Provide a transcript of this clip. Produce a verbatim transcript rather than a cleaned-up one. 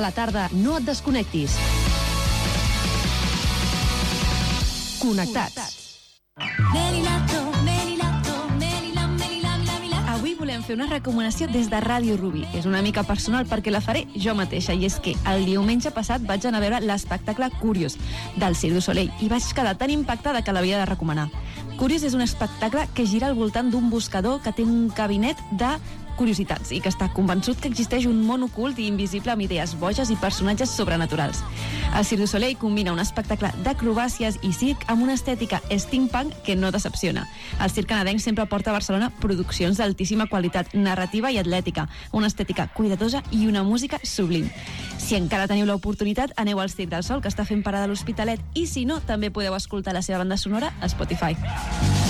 A la tarda no et desconnectis. Connectats. Avui volem fer una recomanació des de Ràdio Rubí. És una mica personal perquè la faré jo mateixa, i és que el diumenge passat vaig anar a veure l'espectacle Curious del Cirque du Soleil i vaig quedar tan impactada que l'havia de recomanar. Curious és un espectacle que gira al voltant d'un buscador que té un cabinet de curiositats i que està convençut que existeix un món ocult i invisible amb idees boges i personatges sobrenaturals. El Cirque du Soleil combina un espectacle d'acrobàcies i circ amb una estètica steampunk que no decepciona. El circ canadenc sempre porta a Barcelona produccions d'altíssima qualitat narrativa i atlètica, una estètica cuidadosa i una música sublim. Si encara teniu l'oportunitat, aneu al Circ del Sol, que està fent parada a l'Hospitalet, i si no, també podeu escoltar la seva banda sonora a Spotify.